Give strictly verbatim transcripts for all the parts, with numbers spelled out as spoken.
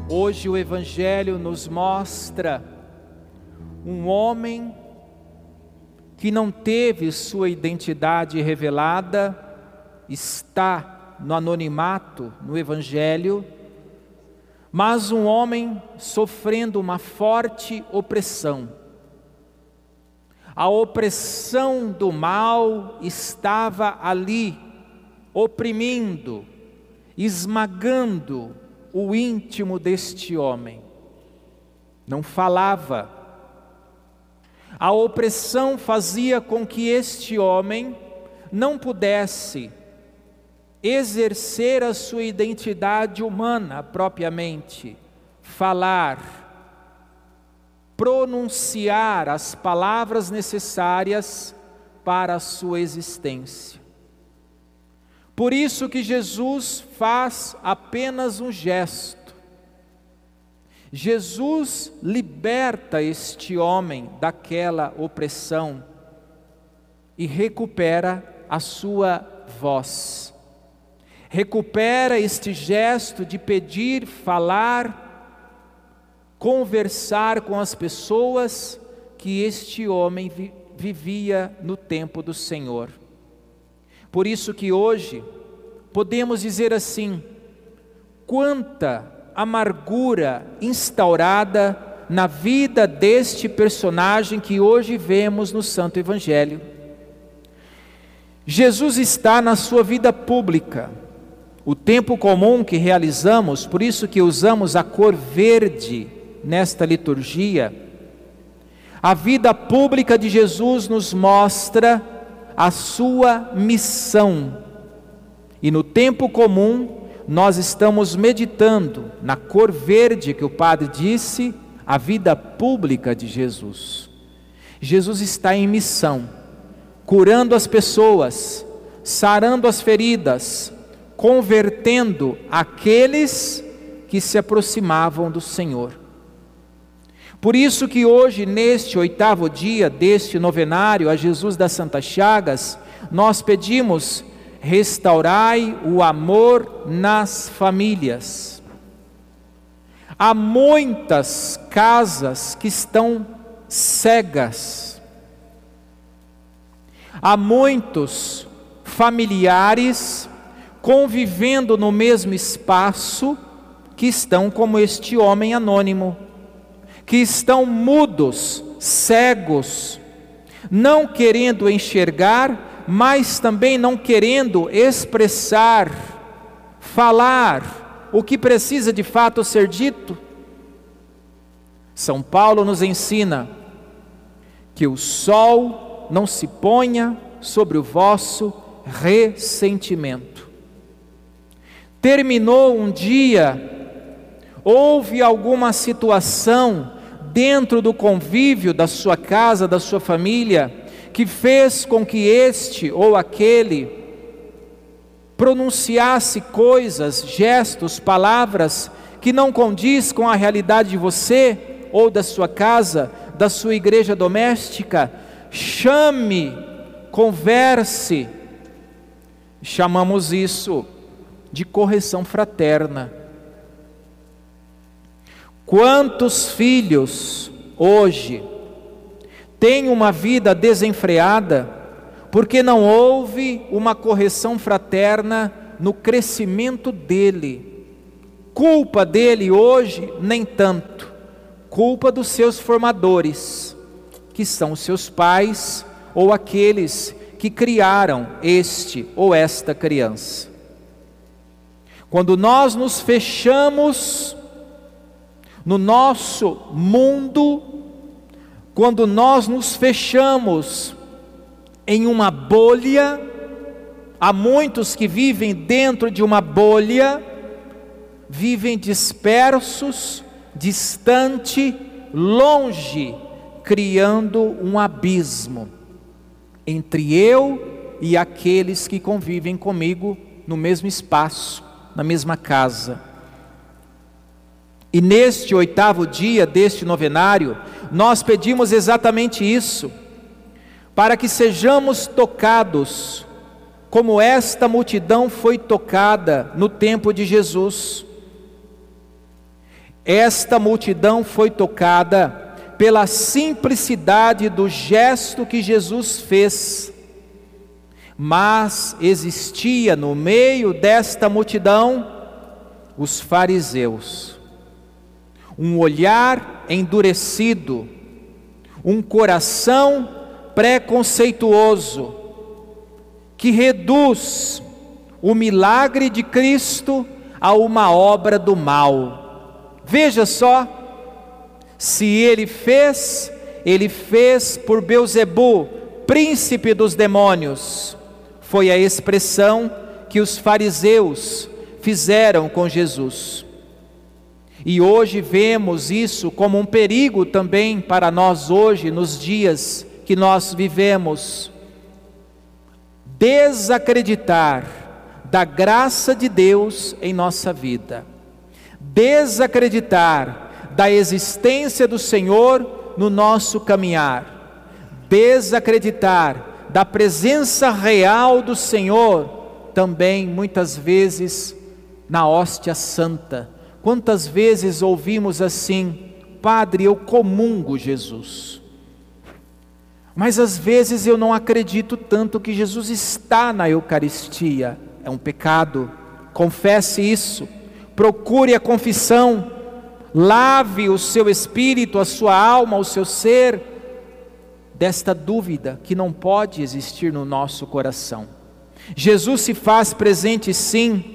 Hoje o Evangelho nos mostra um homem que não teve sua identidade revelada, está no anonimato no Evangelho, mas um homem sofrendo uma forte opressão. A opressão do mal estava ali, oprimindo, esmagando o íntimo deste homem. Não falava. A opressão fazia com que este homem não pudesse exercer a sua identidade humana propriamente, falar, pronunciar as palavras necessárias para a sua existência. Por isso que Jesus faz apenas um gesto. Jesus liberta este homem daquela opressão e recupera a sua voz. Recupera este gesto de pedir, falar, conversar com as pessoas que este homem vi- vivia no tempo do Senhor. Por isso que hoje podemos dizer assim: quanta amargura instaurada na vida deste personagem que hoje vemos no Santo Evangelho. Jesus está na sua vida pública. O tempo comum que realizamos, por isso que usamos a cor verde nesta liturgia, a vida pública de Jesus nos mostra a sua missão. E no tempo comum, nós estamos meditando na cor verde que o padre disse, a vida pública de Jesus. Jesus está em missão, curando as pessoas, sarando as feridas, convertendo aqueles que se aproximavam do Senhor. Por isso que hoje, neste oitavo dia deste novenário a Jesus das Santas Chagas, nós pedimos: restaurai o amor nas famílias. Há muitas casas que estão cegas. Há muitos familiares convivendo no mesmo espaço que estão como este homem anônimo, que estão mudos, cegos, não querendo enxergar, mas também não querendo expressar, falar o que precisa de fato ser dito. São Paulo nos ensina que o sol não se ponha sobre o vosso ressentimento. Terminou um dia, houve alguma situação dentro do convívio da sua casa, da sua família, que fez com que este ou aquele pronunciasse coisas, gestos, palavras que não condiz com a realidade de você ou da sua casa, da sua igreja doméstica. Chame, converse. Chamamos isso de correção fraterna. Quantos filhos hoje têm uma vida desenfreada porque não houve uma correção fraterna no crescimento dele? Culpa dele hoje, nem tanto. Culpa dos seus formadores, que são os seus pais ou aqueles que criaram este ou esta criança. Quando nós nos fechamos no nosso mundo, quando nós nos fechamos em uma bolha, há muitos que vivem dentro de uma bolha, vivem dispersos, distante, longe, criando um abismo entre eu e aqueles que convivem comigo no mesmo espaço, na mesma casa. E neste oitavo dia deste novenário, nós pedimos exatamente isso, para que sejamos tocados, como esta multidão foi tocada no tempo de Jesus. Esta multidão foi tocada pela simplicidade do gesto que Jesus fez. Mas existia no meio desta multidão os fariseus, um olhar endurecido, um coração preconceituoso, que reduz o milagre de Cristo a uma obra do mal. Veja só, se ele fez, ele fez por Belzebu, príncipe dos demônios. Foi a expressão que os fariseus fizeram com Jesus. E hoje vemos isso como um perigo também para nós hoje, nos dias que nós vivemos. Desacreditar da graça de Deus em nossa vida. Desacreditar da existência do Senhor no nosso caminhar. Desacreditar da presença real do Senhor também muitas vezes na hóstia santa. Quantas vezes ouvimos assim: Padre, eu comungo Jesus, mas às vezes eu não acredito tanto que Jesus está na Eucaristia. É um pecado, confesse isso, procure a confissão, lave o seu espírito, a sua alma, o seu ser, desta dúvida que não pode existir no nosso coração. Jesus se faz presente sim.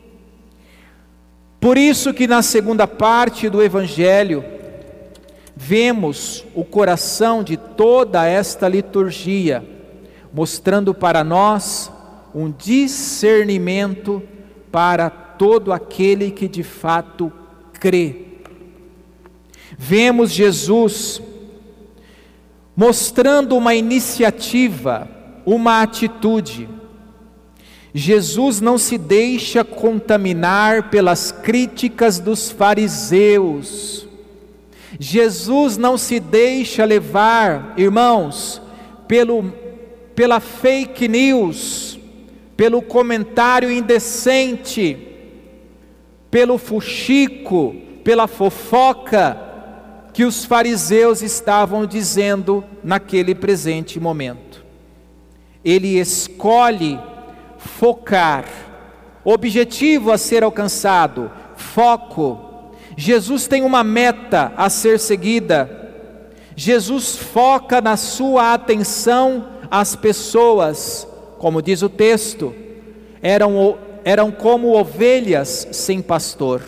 Por isso que na segunda parte do Evangelho, vemos o coração de toda esta liturgia, mostrando para nós um discernimento para todo aquele que de fato crê. Vemos Jesus mostrando uma iniciativa, uma atitude. Jesus não se deixa contaminar pelas críticas dos fariseus. Jesus não se deixa levar, irmãos, pelo, pela fake news, pelo comentário indecente, pelo fuxico, pela fofoca que os fariseus estavam dizendo naquele presente momento. Ele escolhe focar, objetivo a ser alcançado, foco. Jesus tem uma meta a ser seguida. Jesus foca na sua atenção às pessoas, como diz o texto, eram, eram como ovelhas sem pastor.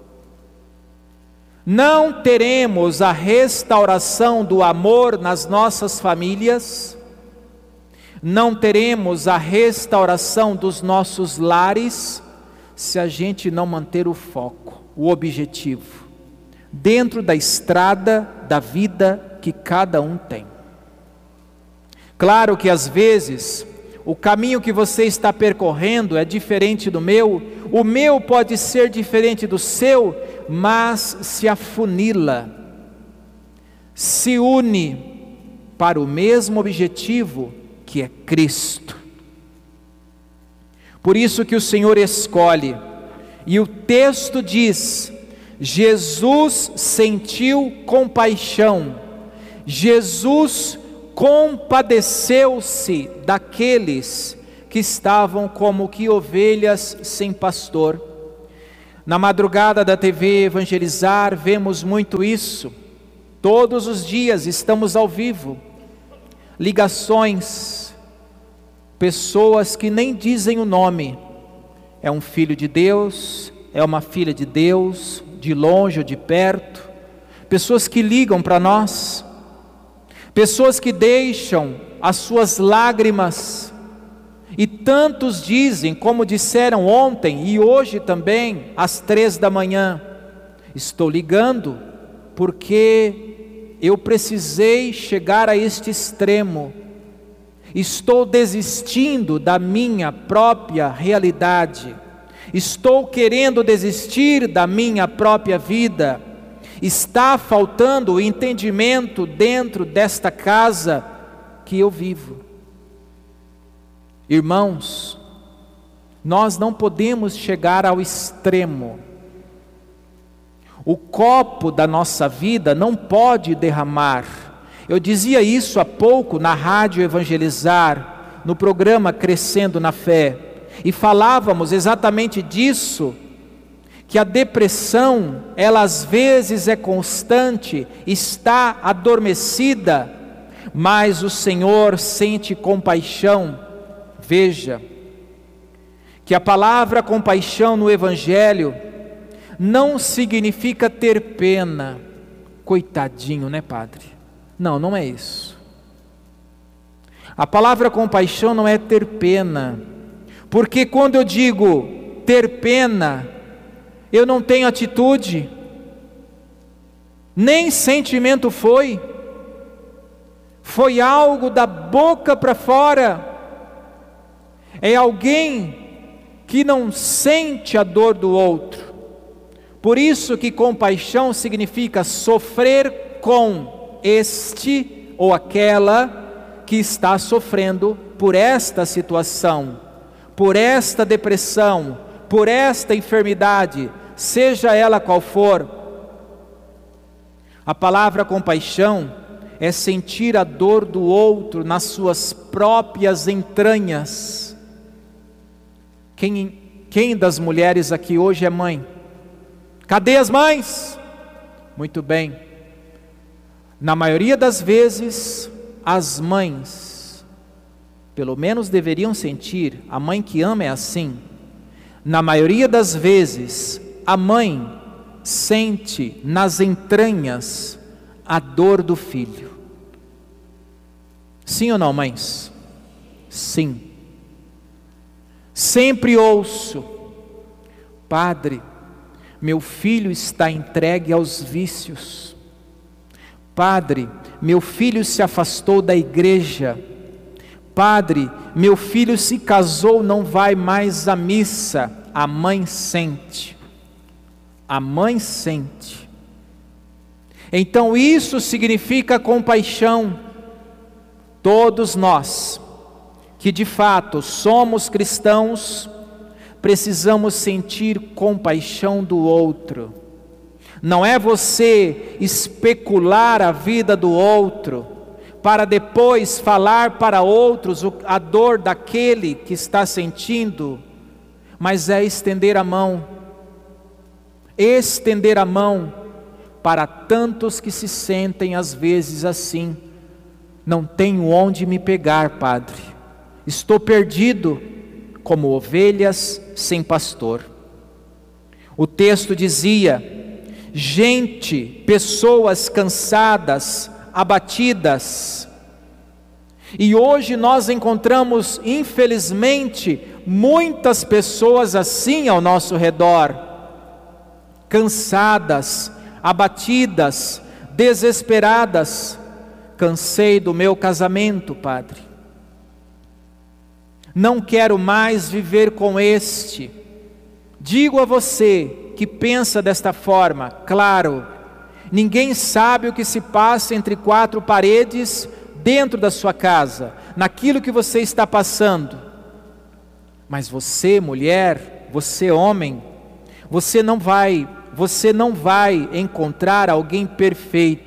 Não teremos a restauração do amor nas nossas famílias, não teremos a restauração dos nossos lares, se a gente não manter o foco, o objetivo, dentro da estrada da vida que cada um tem. Claro que às vezes, o caminho que você está percorrendo é diferente do meu, o meu pode ser diferente do seu, mas se afunila, se une para o mesmo objetivo, que é Cristo. Por isso que o Senhor escolhe, e o texto diz: Jesus sentiu compaixão, Jesus compadeceu-se daqueles que estavam como que ovelhas sem pastor. Na madrugada da T V Evangelizar, vemos muito isso. Todos os dias estamos ao vivo. Ligações, pessoas que nem dizem o nome. É um filho de Deus, é uma filha de Deus, de longe ou de perto. Pessoas que ligam para nós. Pessoas que deixam as suas lágrimas. E tantos dizem, como disseram ontem e hoje também, às três da manhã: estou ligando porque eu precisei chegar a este extremo, estou desistindo da minha própria realidade, estou querendo desistir da minha própria vida, está faltando o entendimento dentro desta casa que eu vivo. Irmãos, nós não podemos chegar ao extremo. O copo da nossa vida não pode derramar. Eu dizia isso há pouco na Rádio Evangelizar, no programa Crescendo na Fé, e falávamos exatamente disso, que a depressão, ela às vezes é constante, está adormecida, mas o Senhor sente compaixão. Veja, que a palavra compaixão no Evangelho não significa ter pena. Coitadinho, né, padre? Não, não é isso. A palavra compaixão não é ter pena, porque quando eu digo ter pena, eu não tenho atitude, nem sentimento foi, foi algo da boca para fora, é alguém que não sente a dor do outro. Por isso que compaixão significa sofrer com este ou aquela que está sofrendo por esta situação, por esta depressão, por esta enfermidade, seja ela qual for. A palavra compaixão é sentir a dor do outro nas suas próprias entranhas. Quem, quem das mulheres aqui hoje é mãe? Cadê as mães? Muito bem. Na maioria das vezes, as mães, pelo menos deveriam sentir, a mãe que ama é assim. Na maioria das vezes, a mãe sente nas entranhas a dor do filho. Sim ou não, mães? Sim. Sempre ouço: padre, meu filho está entregue aos vícios. Padre, meu filho se afastou da igreja. Padre, meu filho se casou, não vai mais à missa. A mãe sente. A mãe sente. Então isso significa compaixão. Todos nós, que de fato somos cristãos, precisamos sentir compaixão do outro. Não é você especular a vida do outro, para depois falar para outros a dor daquele que está sentindo, mas é estender a mão, estender a mão para tantos que se sentem às vezes assim: não tenho onde me pegar, padre, estou perdido como ovelhas sem pastor. O texto dizia: gente, pessoas cansadas, abatidas. E hoje nós encontramos, infelizmente, muitas pessoas assim ao nosso redor, cansadas, abatidas, desesperadas. Cansei do meu casamento, padre. Não quero mais viver com este. Digo a você que pensa desta forma, claro, ninguém sabe o que se passa entre quatro paredes dentro da sua casa, naquilo que você está passando. Mas você, mulher, você, homem, você não vai, você não vai encontrar alguém perfeito.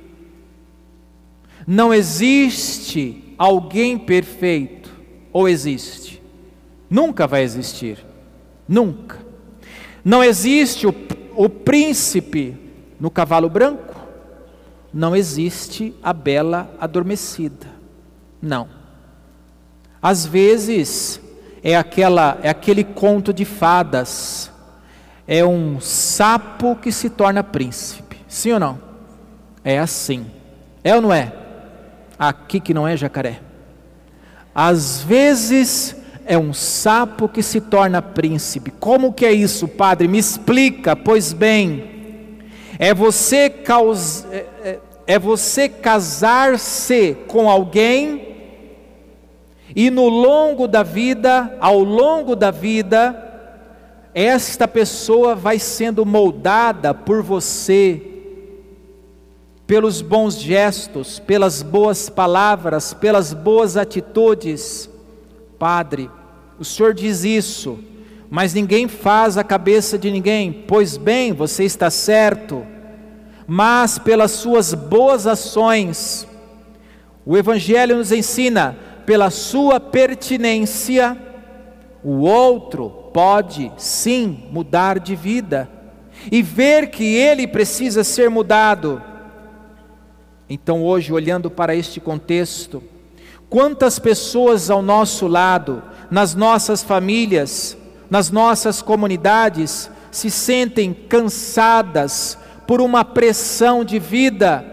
Não existe alguém perfeito, ou existe? Nunca vai existir, nunca. Não existe o, o príncipe no cavalo branco, não existe a bela adormecida, não. Às vezes é, aquela, é aquele conto de fadas, é um sapo que se torna príncipe, sim ou não? É assim, é ou não é? Aqui que não é jacaré. Às vezes é um sapo que se torna príncipe. Como que é isso, padre? Me explica. Pois bem, é você, caus... é, é você casar-se com alguém e no longo da vida, ao longo da vida, esta pessoa vai sendo moldada por você, pelos bons gestos, pelas boas palavras, pelas boas atitudes. Padre, o senhor diz isso, mas ninguém faz a cabeça de ninguém. Pois bem, você está certo, mas pelas suas boas ações. O Evangelho nos ensina, pela sua pertinência, o outro pode sim mudar de vida e ver que ele precisa ser mudado. Então hoje, olhando para este contexto, quantas pessoas ao nosso lado, nas nossas famílias, nas nossas comunidades, se sentem cansadas por uma pressão de vida?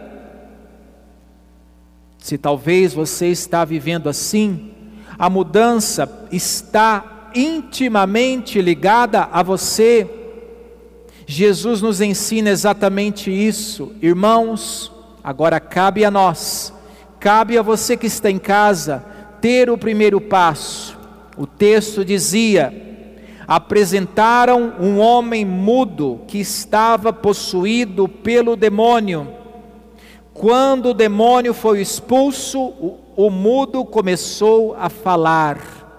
Se talvez você está vivendo assim, a mudança está intimamente ligada a você. Jesus nos ensina exatamente isso. Irmãos, agora cabe a nós, cabe a você que está em casa, ter o primeiro passo. O texto dizia: apresentaram um homem mudo que estava possuído pelo demônio. Quando o demônio foi expulso, o, o mudo começou a falar.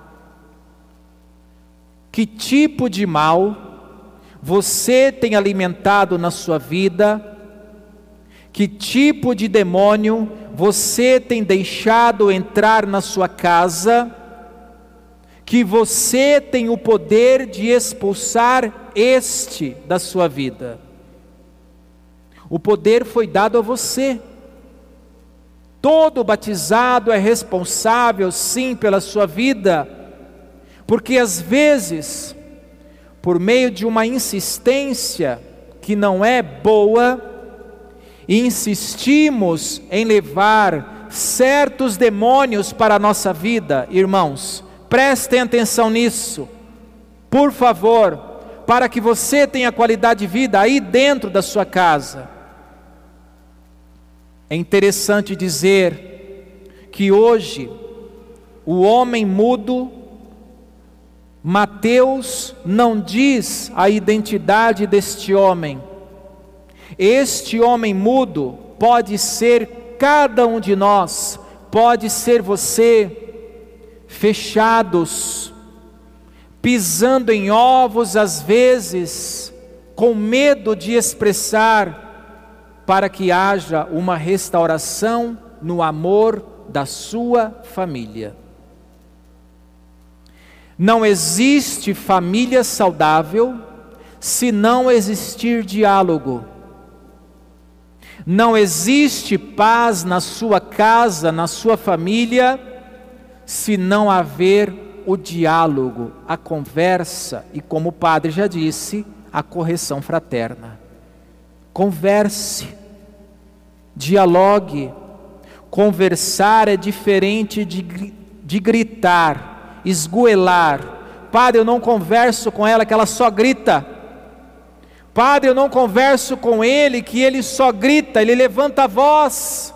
Que tipo de mal você tem alimentado na sua vida? Que tipo de demônio você tem deixado entrar na sua casa, que você tem o poder de expulsar este da sua vida? O poder foi dado a você. Todo batizado é responsável, sim, pela sua vida, porque às vezes, por meio de uma insistência que não é boa, insistimos em levar certos demônios para a nossa vida. Irmãos, prestem atenção nisso, por favor, para que você tenha qualidade de vida aí dentro da sua casa. É interessante dizer que hoje, o homem mudo, Mateus não diz a identidade deste homem. Este homem mudo pode ser cada um de nós, pode ser você, fechados, pisando em ovos às vezes, com medo de expressar, para que haja uma restauração no amor da sua família. Não existe família saudável se não existir diálogo. Não existe paz na sua casa, na sua família, se não haver o diálogo, a conversa e, como o padre já disse, a correção fraterna. Converse, dialogue. Conversar é diferente de, de gritar, esgoelar. Padre, eu não converso com ela, que ela só grita. Padre, eu não converso com ele, que ele só grita, ele levanta a voz.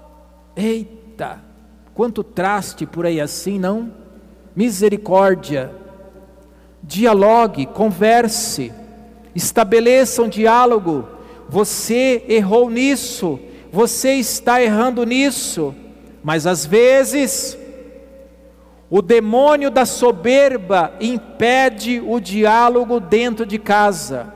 Eita, quanto traste por aí assim, não? Misericórdia. Dialogue, converse, estabeleça um diálogo. Você errou nisso, você está errando nisso, mas às vezes o demônio da soberba impede o diálogo dentro de casa.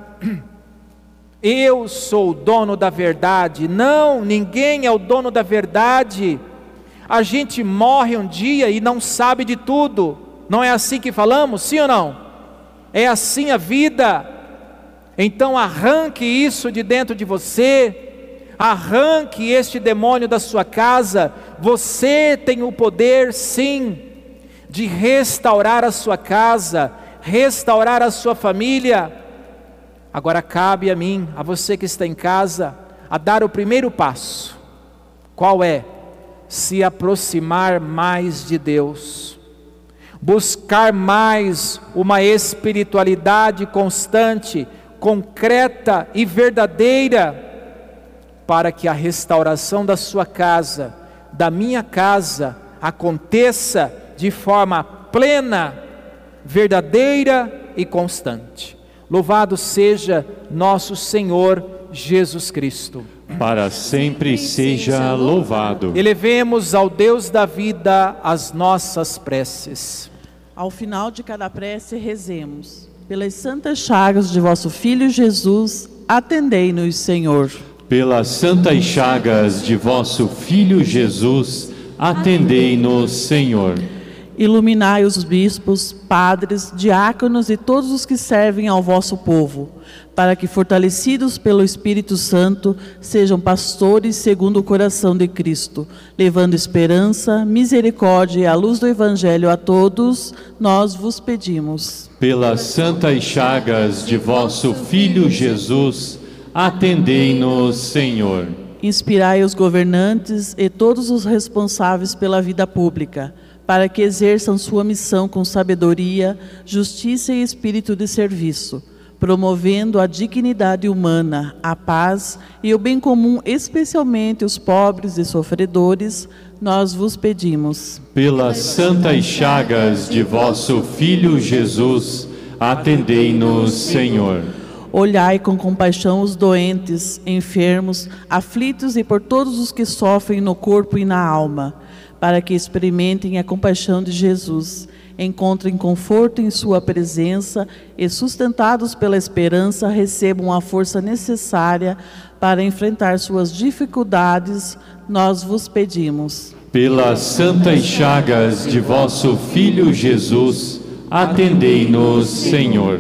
Eu sou o dono da verdade. Não, ninguém é o dono da verdade. A gente morre um dia e não sabe de tudo. Não é assim que falamos, sim ou não? É assim a vida. Então arranque isso de dentro de você, arranque este demônio da sua casa. Você tem o poder, sim, de restaurar a sua casa, restaurar a sua família. Agora cabe a mim, a você que está em casa, a dar o primeiro passo. Qual é? Se aproximar mais de Deus, buscar mais uma espiritualidade constante, concreta e verdadeira, para que a restauração da sua casa, da minha casa, aconteça de forma plena, verdadeira e constante. Louvado seja nosso Senhor Jesus Cristo. Para sempre seja louvado. Elevemos ao Deus da vida as nossas preces. Ao final de cada prece, rezemos. Pelas santas chagas de vosso Filho Jesus, atendei-nos, Senhor. Pelas santas chagas de vosso Filho Jesus, atendei-nos, Senhor. Iluminai os bispos, padres, diáconos e todos os que servem ao vosso povo, para que, fortalecidos pelo Espírito Santo, sejam pastores segundo o coração de Cristo, levando esperança, misericórdia e a luz do Evangelho a todos, nós vos pedimos. Pelas santas chagas de vosso Filho Jesus, atendei-nos, Senhor. Inspirai os governantes e todos os responsáveis pela vida pública, para que exerçam sua missão com sabedoria, justiça e espírito de serviço, promovendo a dignidade humana, a paz e o bem comum, especialmente os pobres e sofredores, nós vos pedimos. Pelas santas chagas de vosso Filho Jesus, atendei-nos, Senhor. Olhai com compaixão os doentes, enfermos, aflitos e por todos os que sofrem no corpo e na alma, para que experimentem a compaixão de Jesus, encontrem conforto em sua presença e, sustentados pela esperança, recebam a força necessária para enfrentar suas dificuldades, nós vos pedimos. Pelas santas chagas de vosso Filho Jesus, atendei-nos, Senhor.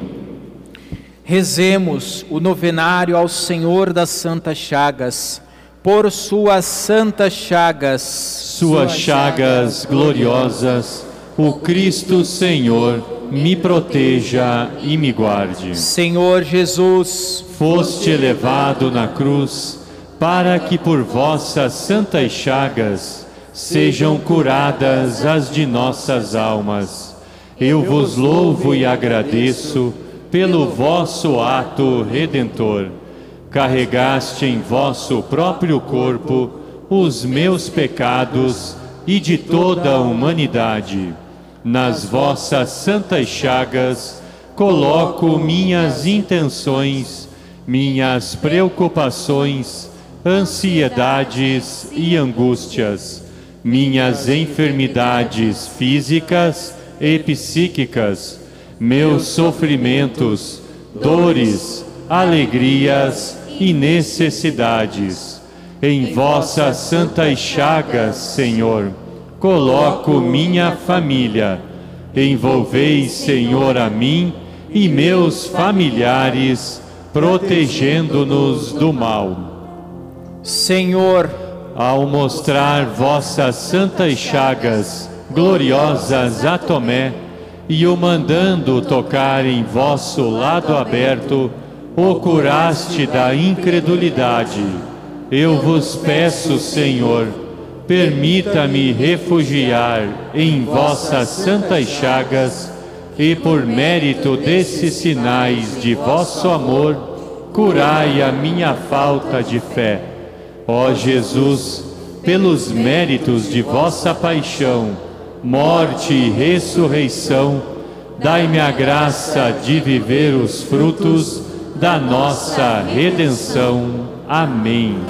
Rezemos o novenário ao Senhor das Santas Chagas. Por suas santas chagas, suas chagas gloriosas, o Cristo Senhor me proteja e me guarde. Senhor Jesus, foste elevado na cruz, para que por vossas santas chagas sejam curadas as de nossas almas. Eu vos louvo e agradeço pelo vosso ato redentor. Carregaste em vosso próprio corpo os meus pecados e de toda a humanidade. Nas vossas santas chagas coloco minhas intenções, minhas preocupações, ansiedades e angústias, minhas enfermidades físicas e psíquicas, meus sofrimentos, dores, alegrias e necessidades. Em vossas santas chagas, Senhor, coloco minha família. Envolvei, Senhor, a mim e meus familiares, protegendo-nos do mal. Senhor, ao mostrar vossas santas chagas gloriosas a Tomé e o mandando tocar em vosso lado aberto, o curaste da incredulidade. Eu vos peço, Senhor, permita-me refugiar em vossas santas chagas e, por mérito desses sinais de vosso amor, curai a minha falta de fé. Ó Jesus, pelos méritos de vossa paixão, morte e ressurreição, dai-me a graça de viver os frutos da nossa redenção. Amém.